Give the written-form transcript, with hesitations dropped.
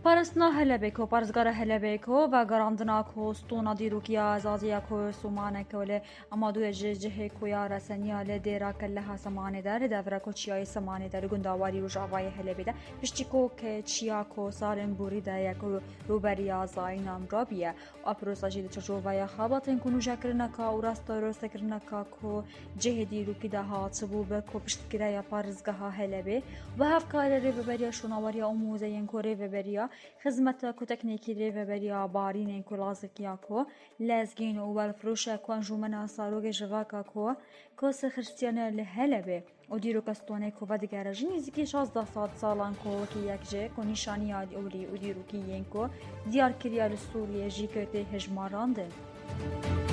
پارستنا هلبکو پارزگار هلبکو و گراندنا کو ستونا دیروکیا زازیا کو سومانه کوله اما دو جه کویا رسنیا ل دیرا کله سمانه در دورا کو چیای سمانه در گنداواری روجاوای هلبیده پشتی کو که چیا کو سالن بوری ده یکو روبریا زاینام رابیه اپروسا جید چجووای خاباتن کنو جکرنا کا و راستا روستکرنا کا کو جه دیروکی ده ها صبوبه کو پشتگیره پارزگاه هلبه و هفکار ریوبریا شوناواری آموزه کو ریوبریا خدمت کو تکنیکی ریوبریا بارین کو لازکیا کو لازگین و والفروش کو انجمن ساروگ جواکا کو سخرستیانه لهلبه و دیرو کستونه کو ودگرجی نزدیکی 16 سالان کو کی یکجه کو نشانی اولی و دیرو کی ین کو دیار کریا سوریه جی کته هجماراند